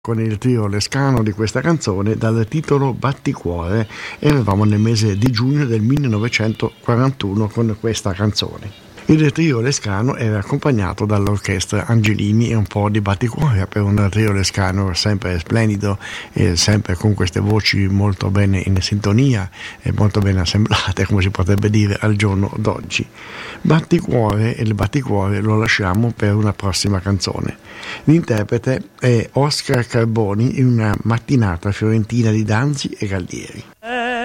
con il trio Lescano di questa canzone dal titolo Batticuore, e eravamo nel mese di giugno del 1941 con questa canzone. Il trio Lescano era accompagnato dall'orchestra Angelini e un po' di batticuore per un trio Lescano sempre splendido e sempre con queste voci molto bene in sintonia e molto ben assemblate, come si potrebbe dire al giorno d'oggi. Batticuore, e il batticuore lo lasciamo per una prossima canzone. L'interprete è Oscar Carboni in una mattinata fiorentina di Danzi e Gallieri.